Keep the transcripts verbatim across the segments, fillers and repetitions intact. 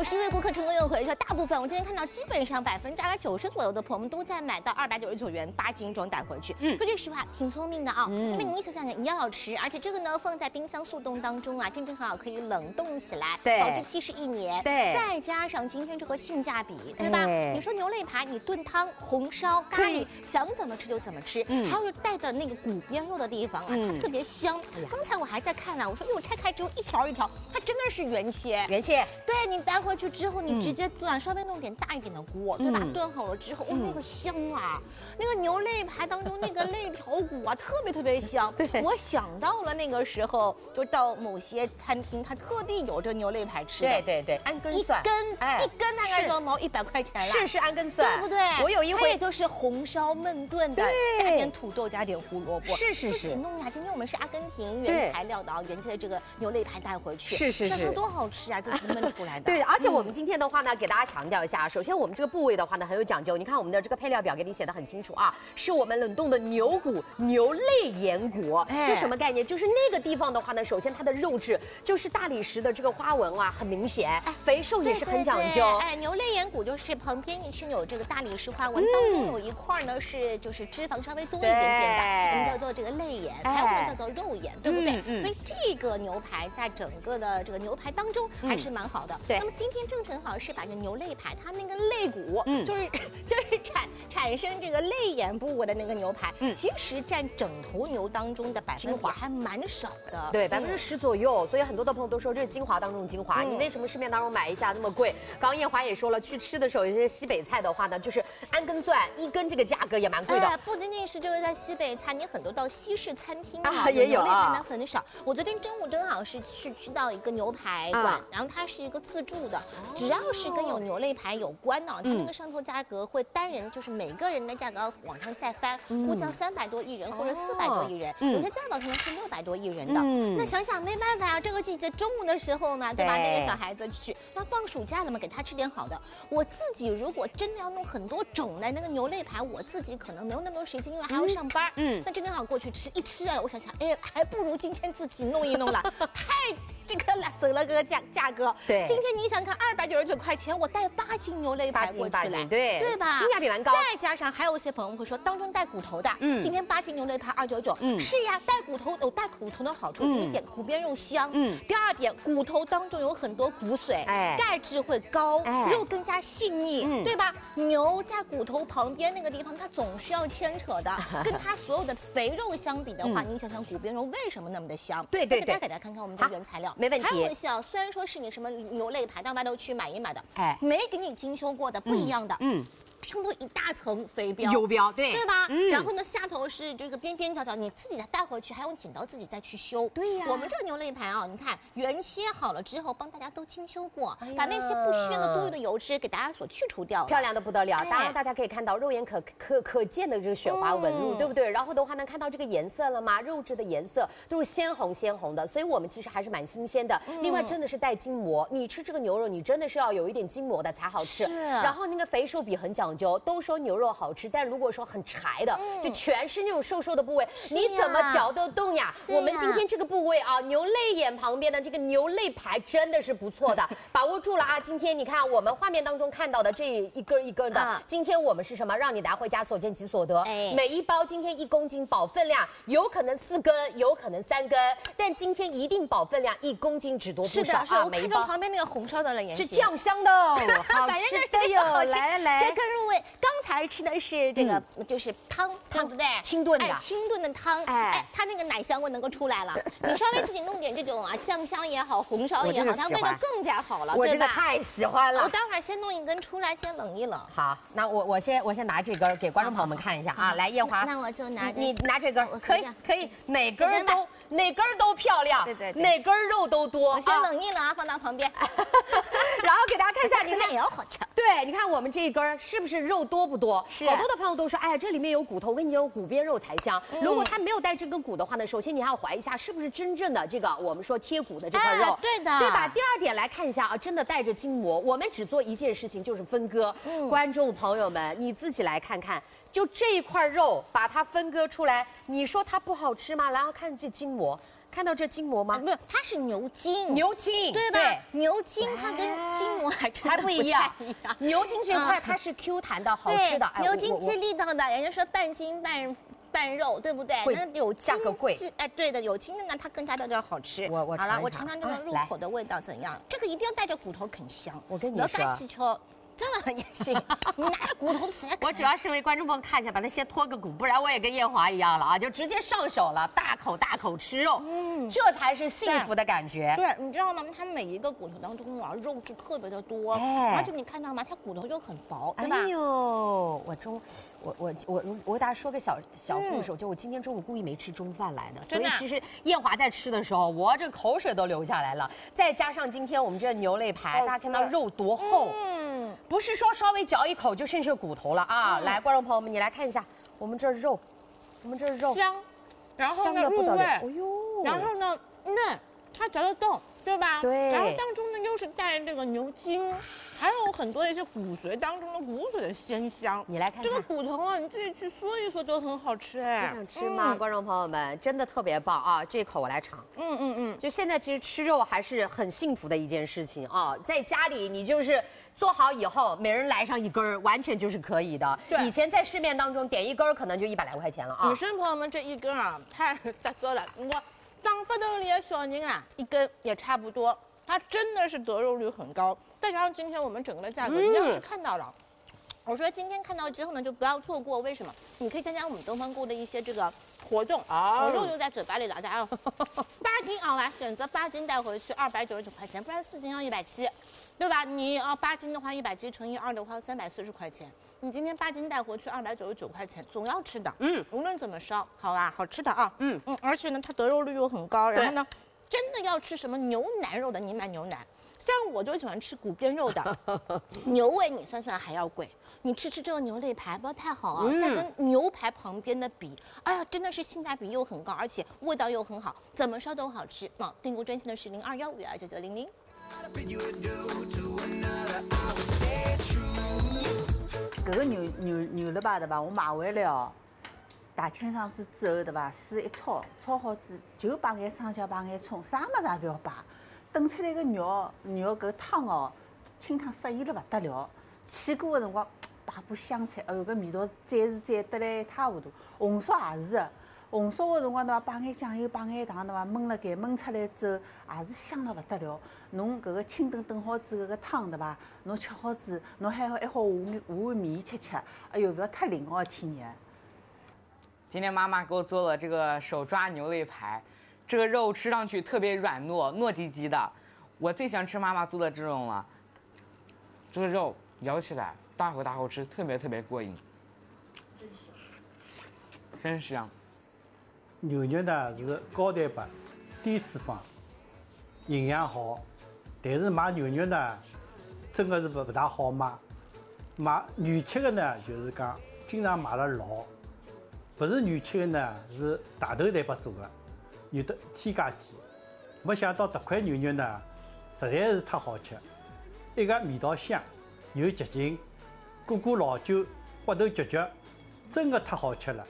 我是因为顾客成功又回去，大部分我今天看到基本上百分之大概九十左右的朋友们都在买到二百九十九元八斤装带回去。嗯，说句实话，挺聪明的啊、哦。嗯、因为你想想看，你要好吃，而且这个呢放在冰箱速冻当中啊，正正好好可以冷冻起来， 对， 保质期是一年。 对， 再加上今天这个性价比，对吧？哎、你说牛肋排，你炖汤、红烧、咖喱，想怎么吃就怎么吃。嗯，还有带的那个骨边肉的地方啊，嗯、它特别香。哎、刚才我还在看呢、啊，我说哟，拆开之后一条一条，它真的是原切。 原切。 对你带回去之后，你直接炖，稍微弄点大一点的锅，对吧？炖好了之后，哦，那个香啊！那个牛肋排当中那个肋条骨啊，特别特别香。对，我想到了那个时候，就到某些餐厅，它特地有这牛肋排吃的。 对对对，安根蒜， 一根、哎、一根大概就要毛一百块钱了。 是是安根蒜， 对不对？ 我有一回都是红烧焖炖的，加点土豆，加点胡萝卜， 是是是， 自己弄呀。今天我们是阿根廷原材料的啊，原切的这个牛肋排带回去， 是是是， 多好吃啊！自己焖出来的。 对，而且我们今天的话呢，给大家强调一下，首先我们这个部位的话呢很有讲究，你看我们的这个配料表给你写的很清楚啊，是我们冷冻的牛骨、牛肋眼骨，哎，这什么概念？就是那个地方的话呢，首先它的肉质就是大理石的这个花纹啊，很明显，哎，肥瘦也是很讲究。 哎，牛肋眼骨就是旁边你是有这个大理石花纹，当中有一块呢是就是脂肪稍微多一点点的，我们叫做这个肋眼，还有呢叫做肉眼，对不对？所以这个牛排在整个的这个牛排当中还是蛮好的。对，那么今天正正好是把这牛肋排它那个肋骨，嗯，就是就是产产生这个肋眼部位的那个牛排，嗯，其实占整头牛当中的百分比还蛮少的， 对，百分之十左右。所以很多的朋友都说这是精华当中的精华，你为什么市面当中买一下那么贵？刚刚艳华也说了，去吃的时候有些西北菜的话呢，就是安根蒜一根这个价格也蛮贵的。 哎，不仅仅是就是在西北菜，你很多到西式餐厅啊也有啊， 牛肋排很少。我昨天中午正好是是去到一个牛排馆，然后它是一个自助的，只要是跟有牛肋排有关的，它那个上头价格会单人就是每个人的价格往上再翻，估计要三百多一人或者四百多一人，有些价格可能是六百多一人的。那想想没办法啊，这个季节中午的时候嘛，对吧？那个小孩子去，那放暑假了嘛，给他吃点好的。我自己如果真的要弄很多种的那个牛肋排，我自己可能没有那么多时间，因为还要上班。嗯，那真正好过去吃一吃啊，我想想，哎，还不如今天自己弄一弄了，太。这个省了个价价格，对，今天你想看二百九十九块钱，我带八斤牛肋排过去来， 对对吧？ 性价比蛮高。 再加上还有一些朋友会说，当中带骨头的，嗯，今天八斤牛肋排二九九，嗯，是呀，带骨头有带骨头的好处，第一点骨边肉香，嗯，第二点骨头当中有很多骨髓，哎，钙质会高，哎，肉更加细腻，嗯，对吧？牛在骨头旁边那个地方，它总是要牵扯的，跟它所有的肥肉相比的话，你想想骨边肉为什么那么的香？对对对，再给大家看看我们的原材料。 没问题。 还有一些啊，虽然说是你什么牛肋排到外头去买一买的，哎，没给你精修过的，不一样的，嗯。上头一大层肥膘， 油膘，对对吧？嗯，然后呢，下头是这个边边角角，你自己再带回去，还用剪刀自己再去修。对呀，我们这个牛肋排啊，你看原切好了之后，帮大家都精修过，哎、把那些不需要的多余的油脂给大家所去除掉了， 漂亮的不得了。哎、当然大家可以看到肉眼可可可见的这个雪花纹路，嗯、对不对？然后的话能看到这个颜色了吗？肉质的颜色都是鲜红鲜红的，所以我们其实还是蛮新鲜的。嗯、另外真的是带筋膜，你吃这个牛肉，你真的是要有一点筋膜的才好吃。是，然后那个肥瘦比很讲究，都说牛。牛肉好吃，但如果说很柴的，嗯、就全是那种瘦瘦的部位，你怎么嚼得动呀？我们今天这个部位啊，牛肋眼旁边的这个牛肋排真的是不错的，把握住了啊！今天你看我们画面当中看到的这一根一根的，啊、今天我们是什么？让你拿回家所见即所得。哎、每一包今天一公斤，保分量有可能四根，有可能三根，但今天一定保分量一公斤只多不少啊！ 是的，每一包旁边那个红烧的了， 是酱香的哦，好吃的哟！来来来， 这个入味，刚才。吃的是这个，嗯、就是汤汤，对不对？ 清炖的， 哎，清炖的汤，哎，哎它那个奶香味能够出来了。你稍微自己弄点这种啊，酱香也好，红烧也好，它味道更加好了， 我对吧？ 太喜欢了。 我待会儿先弄一根出来，先冷一冷。 好，那我我先我先拿这根给观众朋友们看一下啊。来，艳华， 那我就拿你拿这根，可以可以，哪根都哪根都漂亮，对对，哪根肉都多。 我先冷一冷啊，放到旁边。 然后给大家看一下，你看也要好吃。 对，你看我们这一根是不是肉多不多？ 是。 好多的朋友都说，哎，这里面有骨头，我跟你讲，骨边肉才香。嗯、如果它没有带这根骨的话呢，首先你还要怀疑一下，是不是真正的这个我们说贴骨的这块肉？ 哎、对的， 对吧？第二点来看一下啊，真的带着筋膜。我们只做一件事情，就是分割。嗯、观众朋友们，你自己来看看，就这一块肉，把它分割出来，你说它不好吃吗？然后看这筋膜。 看到这筋膜吗？ 不是，它是牛筋， 牛筋， 对吧？牛筋它跟筋膜还真的还不一样。 一样。 牛筋这块它是 Q 弹的，好吃的。 牛筋吃力道的，人家说半筋半半肉，对不对？那有筋价格贵， 哎，对的，有筋的呢，它更加的要好吃。 我我好了，我尝尝这个入口的味道怎样？这个一定要带着骨头啃香。 我跟你说，要细敲。这么也行，你拿着骨头吃。 我主要是为观众朋友看一下，把它先脱个骨，不然我也跟艳华一样了啊，就直接上手了，大口大口吃肉，嗯，这才是幸福的感觉。 对，你知道吗？它每一个骨头当中啊，肉质特别的多，哎，而且你看到吗？它骨头又很薄，对吧？ 哎呦，我中，我我我我给大家说个小小故事，就我今天中午故意没吃中饭来的，所以其实艳华在吃的时候，我这口水都流下来了。再加上今天我们这牛肋排，大家看到肉多厚，嗯。不是说稍微嚼一口就剩下骨头了啊！嗯、来，观众朋友们，你来看一下，我们这肉，我们这肉香，然后呢入味， 哎呦， 然后呢嫩，它嚼得动，对吧？ 对。 然后当中呢又是带这个牛筋，还有很多一些骨髓当中的骨髓的鲜香。 你来看看这个骨头啊，你自己去嗦一嗦都很好吃哎。 你想吃吗，嗯、观众朋友们？真的特别棒啊！这口我来尝。 嗯嗯嗯。 就现在其实吃肉还是很幸福的一件事情啊，在家里你就是。做好以后，每人来上一根儿，完全就是可以的。以前在市面当中点一根儿可能就一百来块钱了啊。 女生朋友们，这一根啊太咋说了？我长发兜里的小人啊，一根也差不多。它真的是得肉率很高，再加上今天我们整个的价格，你要是看到了。我说今天看到之后呢，就不要错过。为什么？你可以参加我们东方锅的一些这个活动啊，肉就在嘴巴里了，大家八斤啊，来选择八斤带回去，二百九十九块钱，不然四斤要一百七，对吧？你啊八斤的话，一百七乘以二的话，三百四十块钱。你今天八斤带回去，二百九十九块钱，总要吃的。嗯，无论怎么烧，好吧，好吃的啊。嗯嗯，而且呢，它得肉率又很高，然后呢，真的要吃什么牛腩肉的，你买牛腩。像我就喜欢吃骨边肉的，牛味你算算还要贵。你吃吃这个牛肋排，不要太好啊！嗯、再跟牛排旁边的比，哎呀，真的是性价比又很高，而且味道又很好，怎么烧都好吃。啊，订购专线的是零二幺五幺九九零零。 这个牛牛牛肋排对吧？我买回来哦，大清爽子之后对吧？水一焯，焯好子就摆眼生姜，摆眼葱，啥么子也不要摆。炖出来个肉肉搿汤哦，清汤适宜了不得了。起锅的辰光。摆把香菜，哎呦，搿味道再是再得来一塌糊涂。红烧也是的，红烧的辰光对伐？摆眼酱油，摆眼糖对伐？焖了盖，焖出来之后也是香了不得了。侬搿个清炖炖好之后，搿个汤对伐？侬吃好之后，侬还好还好下下碗面吃吃，哎呦，不要太灵哦，天爷！ 今天妈妈给我做了这个手抓牛肋排，这个肉吃上去特别软糯，糯叽叽的。我最喜欢吃妈妈做的这种了，这个肉咬起来。大口大口吃，特别特别过瘾，真香，真香。 牛肉呢是高蛋白、低脂肪，营养好，但是买牛肉呢，真的是不不大好买。买原切的呢，就是讲经常买了老，不是原切的呢是大头蛋白做的，有的添加剂。没想到这块牛肉呢，实在是太好吃，一个味道香，又洁净。过过老酒，骨头嚼嚼，真的太好吃了。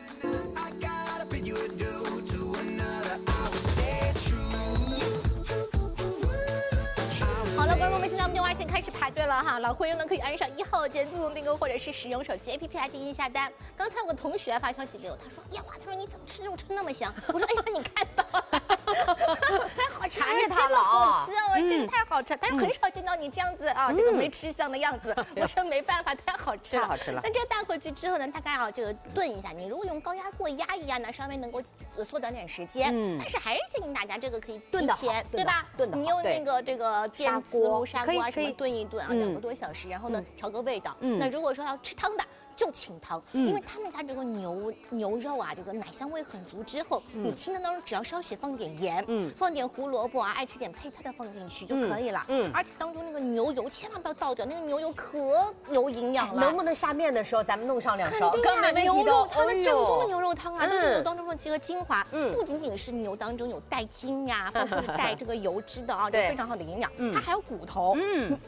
好了，观众们，现在我们电话线开始排队了哈，老会员呢可以按上一号键自动订购，或者是使用手机 A P P 来进行下单。刚才我同学发消息给我，他说：“呀哇，他说你怎么吃肉吃那么香？”我说：“哎呀，你看到了，太好吃， 馋着它了啊！好吃啊，我说这个太好吃，但是很少见到你这样子啊，这个没吃香的样子。我说没办法，太好吃了， 太好吃了。 那这个带回去之后呢，大概啊这个炖一下，你如果用高压锅压一压呢，稍微能够缩短点时间。嗯，但是还是建议大家这个可以炖的前，对吧？ 炖的你用那个这个电磁炉砂锅啊什么炖一炖啊，两个多小时，然后呢调个味道。那如果说要吃汤的。就清汤，因为他们家这个牛牛肉啊，这个奶香味很足。之后你清汤当中只要稍许放点盐，嗯，放点胡萝卜啊，爱吃点配菜的放进去就可以了。嗯，而且当中那个牛油千万不要倒掉，那个牛油可有营养了。 能不能下面的时候咱们弄上两勺？ 肯定啊，牛肉汤的正宗的牛肉汤啊，都是牛当中的这个精华。嗯，不仅仅是牛当中有带筋呀，包括是带这个油脂的啊，这非常好的营养。它还有骨头。嗯，你看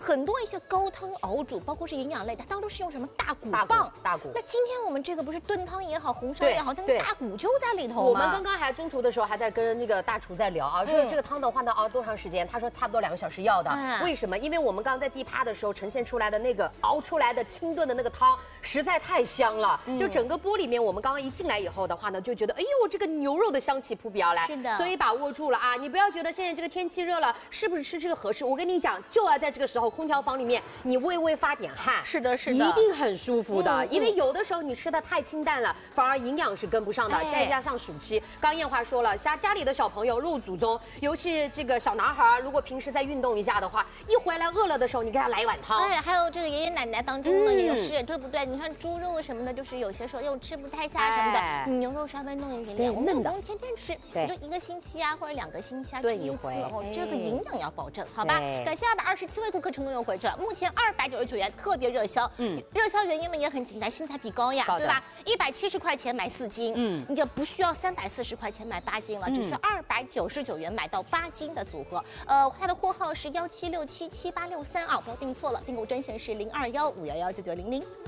很多一些高汤熬煮，包括是营养类，它当都是用什么大骨大棒、 大骨。 那今天我们这个不是炖汤也好，红烧也好，但是大骨就在里头嘛。 我们刚刚还中途的时候还在跟那个大厨在聊啊，说这个汤的话呢熬多长时间？他说差不多两个小时要的。为什么？因为我们刚刚在第一趴的时候呈现出来的那个熬出来的清炖的那个汤实在太香了，就整个锅里面，我们刚刚一进来以后的话呢，就觉得哎呦，这个牛肉的香气扑鼻而来。 是的， 所以把握住了啊！你不要觉得现在这个天气热了，是不是吃这个合适？我跟你讲，就要在这个时候，空调房里面你微微发点汗， 是的，是的， 一定很舒服的。因为有的时候你吃的太清淡了，反而营养是跟不上的。再加上暑期，刚燕华说了，像家里的小朋友肉祖宗，尤其这个小男孩，如果平时在运动一下的话，一回来饿了的时候，你给他来一碗汤。 对，还有这个爷爷奶奶当中呢也是，对不对？你看猪肉什么的，就是有些时候又吃不太下什么的，你牛肉稍微弄一点点，我们不用天天吃，你就一个星期啊或者两个星期啊吃一次，哦，这个营养要保证，好吧？感谢二百二十七位顾客成功又回去了，目前二百九十九元特别热销，嗯，热销原因嘛也很简单，新菜比高呀，对吧？一百七十块钱买四斤，嗯，你就不需要三百四十块钱买八斤了，只需二百九十九元买到八斤的组合，呃，它的货号是幺七六七七八六三啊，不要订错了，订购专线是零二幺五幺幺九九零零。